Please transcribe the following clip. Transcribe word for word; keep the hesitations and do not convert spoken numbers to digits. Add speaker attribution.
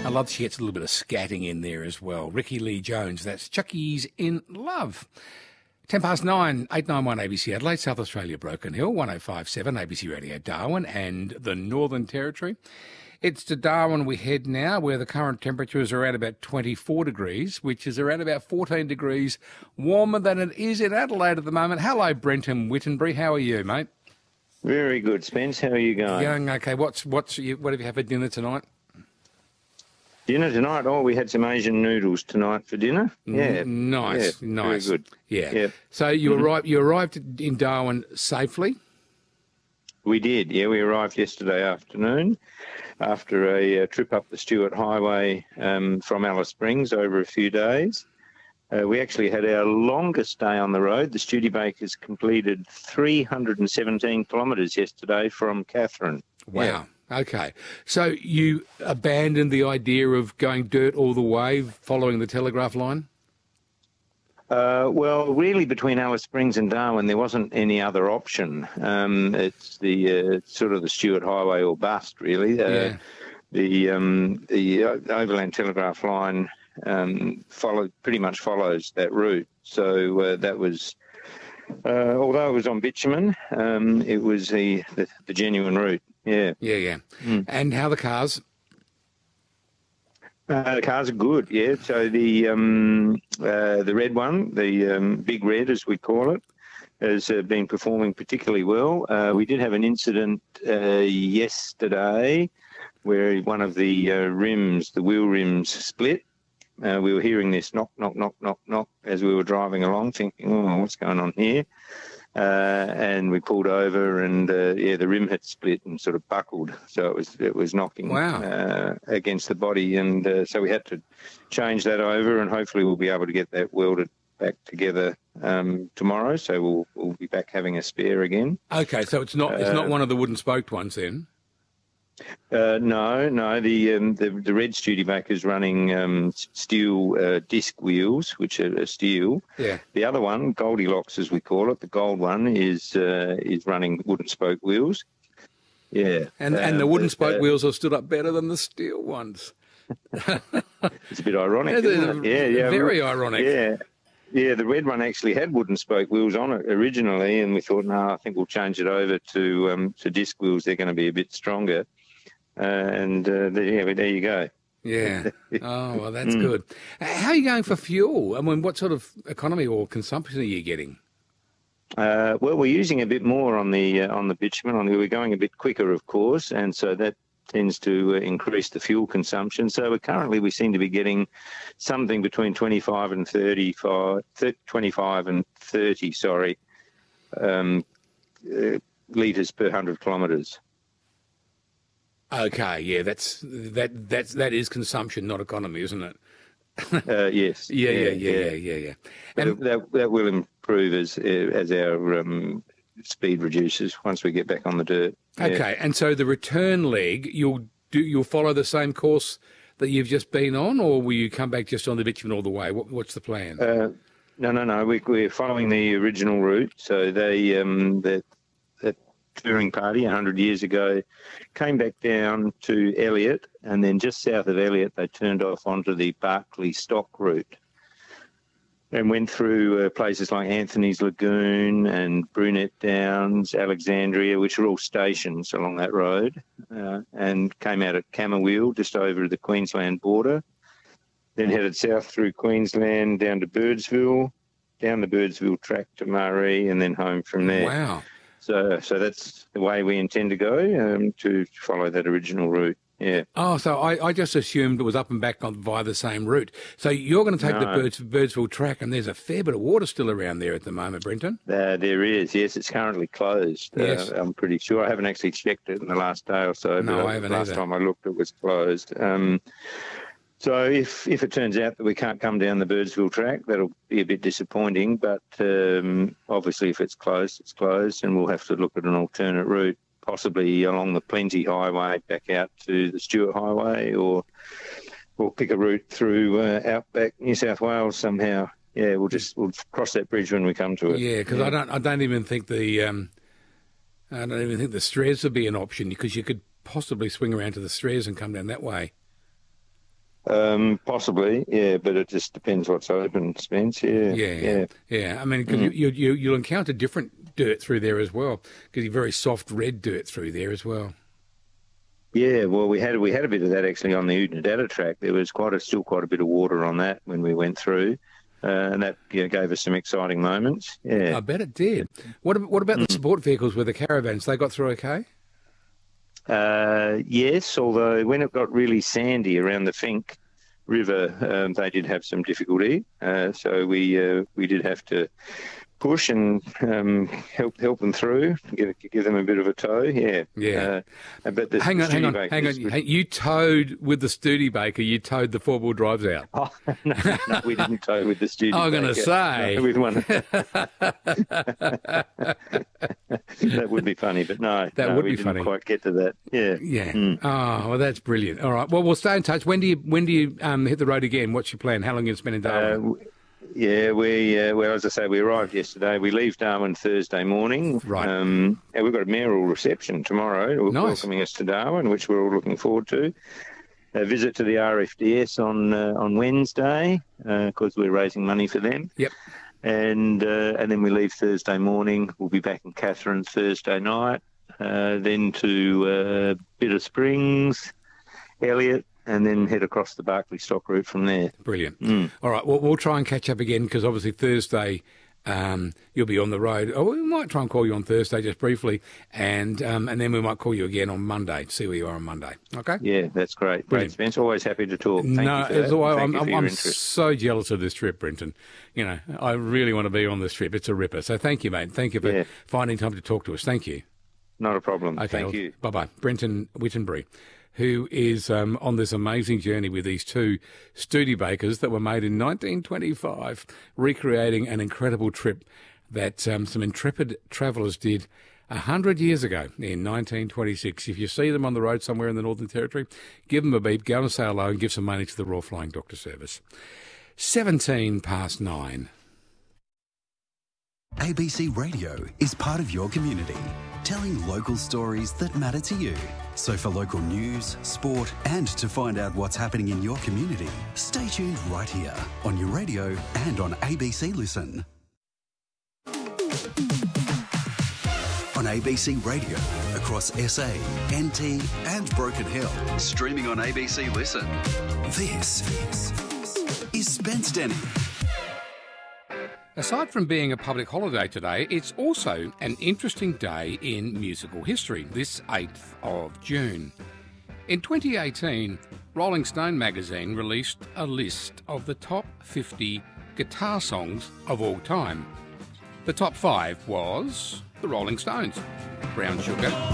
Speaker 1: I love that she gets a little bit of scatting in there as well. Ricky Lee Jones, that's Chucky's in Love. Ten past nine, eight nine one A B C Adelaide, South Australia, Broken Hill, one oh five seven A B C Radio Darwin and the Northern Territory. It's to Darwin we head now, where the current temperature is around about twenty-four degrees, which is around about fourteen degrees warmer than it is in Adelaide at the moment. Hello, Brenton Whittenbury. How are you, mate?
Speaker 2: Very good, Spence. How are you going?
Speaker 1: Going okay. What's what's what have you had for dinner tonight?
Speaker 2: Dinner tonight? Oh, we had some Asian noodles tonight for dinner. Yeah,
Speaker 1: Mm, nice,
Speaker 2: yeah,
Speaker 1: nice.
Speaker 2: Very good.
Speaker 1: Yeah.
Speaker 2: Yeah.
Speaker 1: So you
Speaker 2: Mhm.
Speaker 1: arrived. You arrived in Darwin safely.
Speaker 2: We did. Yeah, we arrived yesterday afternoon after a, uh trip up the Stewart Highway um, from Alice Springs over a few days. Uh, we actually had our longest day on the road. The Studebakers completed three hundred seventeen kilometres yesterday from Katherine.
Speaker 1: Wow.
Speaker 2: Yeah.
Speaker 1: Okay. So you abandoned the idea of going dirt all the way, following the telegraph line?
Speaker 2: Uh, well, really, between Alice Springs and Darwin, there wasn't any other option. Um, it's the uh, sort of the Stewart Highway or bust, really. Uh,
Speaker 1: Yeah.
Speaker 2: The um, the uh, Overland Telegraph Line um, followed pretty much follows that route. So uh, that was, uh, although it was on bitumen, um, it was the, the the genuine route. Yeah.
Speaker 1: Yeah, yeah.
Speaker 2: Mm.
Speaker 1: And how are the cars?
Speaker 2: Uh, the cars are good, yeah. So the um, uh, the red one, the um, big red as we call it, has uh, been performing particularly well. Uh, we did have an incident uh, yesterday where one of the uh, rims, the wheel rims, split. Uh, we were hearing this knock, knock, knock, knock, knock as we were driving along, thinking, oh, what's going on here? Uh, and we pulled over, and uh, yeah, the rim had split and sort of buckled, so it was it was knocking
Speaker 1: Wow.
Speaker 2: uh, against the body, and uh, so we had to change that over, and hopefully we'll be able to get that welded back together um, tomorrow. So we'll we'll be back having a spare again.
Speaker 1: Okay, so it's not it's not
Speaker 2: Uh,
Speaker 1: one of the wooden spoked ones then.
Speaker 2: Uh, no, no. The um, the, the red Studebaker's running um, s- steel uh, disc wheels, which are, are steel.
Speaker 1: Yeah.
Speaker 2: The other one, Goldilocks as we call it, the gold one is uh, is running wooden spoke wheels. Yeah,
Speaker 1: And
Speaker 2: Uh,
Speaker 1: and the wooden
Speaker 2: but,
Speaker 1: spoke
Speaker 2: uh,
Speaker 1: wheels have stood up better than the steel ones.
Speaker 2: It's a bit ironic,
Speaker 1: It
Speaker 2: isn't
Speaker 1: is
Speaker 2: it? Yeah, yeah.
Speaker 1: very ironic.
Speaker 2: Yeah. Yeah, the red one actually had wooden spoke wheels on it originally, and we thought, no, I think we'll change it over to um, to disc wheels. They're going to be a bit stronger. Uh, and uh, there, yeah, there you go.
Speaker 1: Yeah. Oh, well, that's
Speaker 2: Mm.
Speaker 1: good. How are you going for fuel? I mean, what sort of economy or consumption are you getting?
Speaker 2: Uh, well, we're using a bit more on the uh, on the bitumen. On the, we're going a bit quicker, of course, and so that tends to uh, increase the fuel consumption. So we're currently we seem to be getting something between twenty-five and thirty-five, twenty-five and thirty, sorry, um, uh, litres per hundred kilometres.
Speaker 1: Okay, yeah, that's that that's that is consumption, not economy, isn't it?
Speaker 2: Uh, yes.
Speaker 1: Yeah, yeah, yeah, yeah, yeah, yeah.
Speaker 2: But
Speaker 1: And
Speaker 2: that that will improve as uh, as our um, speed reduces once we get back on the dirt. Yeah.
Speaker 1: okay, and so the return leg, you'll do you'll follow the same course that you've just been on, or will you come back just on the bitumen all the way? What, what's the plan?
Speaker 2: Uh, no, no, no. We, we're following the original route. So they, um, that that touring party a hundred years ago, came back down to Elliot, and then just south of Elliot, they turned off onto the Barclay Stock route, and went through uh, places like Anthony's Lagoon and Brunette Downs, Alexandria, which are all stations along that road, uh, and came out at Camberwell, just over the Queensland border. Then headed south through Queensland down to Birdsville, down the Birdsville track to Murray, and then home from there.
Speaker 1: Wow.
Speaker 2: So, so that's the way we intend to go, um, to follow that original route. Yeah.
Speaker 1: Oh, so I, I just assumed it was up and back on via the same route. So you're going to take the
Speaker 2: No.
Speaker 1: Birds, Birdsville track, and there's a fair bit of water still around there at the moment, Brenton.
Speaker 2: Uh, there is, yes. It's currently closed.
Speaker 1: Yes.
Speaker 2: Uh, I'm pretty sure. I haven't actually checked it in the last day or so.
Speaker 1: No,
Speaker 2: but
Speaker 1: I haven't
Speaker 2: Last
Speaker 1: either.
Speaker 2: time I looked, it was closed. Um, so if if it turns out that we can't come down the Birdsville track, that'll be a bit disappointing. But um, obviously, if it's closed, it's closed, and we'll have to look at an alternate route, possibly along the Plenty Highway back out to the Stewart Highway, or we'll pick a route through uh, outback New South Wales somehow. Yeah, we'll just we'll cross that bridge when we come to it.
Speaker 1: Yeah, because I don't I don't even think the um, I don't even think the Strays would be an option, because you could possibly swing around to the Strays and come down that way.
Speaker 2: Um, possibly, yeah, but it just depends what's open, Spence. Yeah,
Speaker 1: Yeah,
Speaker 2: yeah.
Speaker 1: yeah. I mean, 'cause you, you, you, you'll encounter different dirt through there as well, because you're very soft red dirt through there as well.
Speaker 2: Yeah, well, we had we had a bit of that actually on the Oodnadatta track. There was quite a still quite a bit of water on that when we went through, uh, and that you know, gave us some exciting moments. Yeah,
Speaker 1: I bet it did. What ab- what about the support vehicles with the caravans? They got through okay?
Speaker 2: uh, yes. Although when it got really sandy around the Fink River, um, they did have some difficulty. Uh, so we uh, we did have to push and um, help help them through, give, give them a bit of a tow. Yeah,
Speaker 1: Yeah.
Speaker 2: Uh, but the
Speaker 1: Hang on, hang on,
Speaker 2: Studibakers-
Speaker 1: hang on. Hey, You towed with the Studebaker, you towed the four-wheel drives out.
Speaker 2: Oh, no, no, we didn't tow with the studio.
Speaker 1: I'm gonna say.
Speaker 2: No, with one. That would be funny, but no,
Speaker 1: That
Speaker 2: no,
Speaker 1: would
Speaker 2: we
Speaker 1: be
Speaker 2: didn't
Speaker 1: funny.
Speaker 2: quite get to that. Yeah,
Speaker 1: Yeah.
Speaker 2: Mm.
Speaker 1: Oh, well, that's brilliant. All right. Well, we'll stay in touch. When do you when do you um, hit the road again? What's your plan? How long are you going to spend in
Speaker 2: Uh,
Speaker 1: Darwin?
Speaker 2: w- yeah, we uh, well, as I say, we arrived yesterday. We leave Darwin Thursday morning.
Speaker 1: Right.
Speaker 2: Um, and we've got a mayoral reception tomorrow,
Speaker 1: Nice.
Speaker 2: welcoming us to Darwin, which we're all looking forward to. A visit to the R F D S on uh, on Wednesday because we're raising money for them.
Speaker 1: Yep.
Speaker 2: And uh, and then we leave Thursday morning. We'll be back in Catherine Thursday night. Uh, then to uh, Bitter Springs, Elliot, and then head across the Barclay Stock route from there.
Speaker 1: Brilliant.
Speaker 2: Mm.
Speaker 1: All right. Well, we'll try and catch up again because obviously Thursday um, you'll be on the road. Oh, we might try and call you on Thursday just briefly, and um, and then we might call you again on Monday. See where you are on Monday. Okay.
Speaker 2: Yeah, that's great.
Speaker 1: Brilliant.
Speaker 2: Great, Spence. Always happy to talk. Thank
Speaker 1: no,
Speaker 2: you for
Speaker 1: it's
Speaker 2: that.
Speaker 1: all right.
Speaker 2: Thank
Speaker 1: I'm,
Speaker 2: you for
Speaker 1: I'm,
Speaker 2: your
Speaker 1: I'm
Speaker 2: interest.
Speaker 1: so jealous of this trip, Brenton. You know, I really want to be on this trip. It's a ripper. So thank you, mate. Thank you for
Speaker 2: Yeah.
Speaker 1: finding time to talk to us. Thank you.
Speaker 2: Not a problem.
Speaker 1: Okay.
Speaker 2: Thank you.
Speaker 1: Bye bye. Brenton Wittenbury, who is um, on this amazing journey with these two Studebakers that were made in nineteen twenty-five, recreating an incredible trip that um, some intrepid travellers did a hundred years ago in nineteen twenty-six. If you see them on the road somewhere in the Northern Territory, give them a beep, go and say hello and give some money to the Royal Flying Doctor Service. seventeen past nine.
Speaker 3: A B C Radio is part of your community, telling local stories that matter to you. So for local news, sport, and to find out what's happening in your community, stay tuned right here on your radio and on A B C Listen. On A B C Radio, across S A, N T and Broken Hill. Streaming on A B C Listen. This is Spence Denny.
Speaker 1: Aside from being a public holiday today, it's also an interesting day in musical history, this eighth of June. In twenty eighteen, Rolling Stone magazine released a list of the top fifty guitar songs of all time. The top five was the Rolling Stones, Brown Sugar,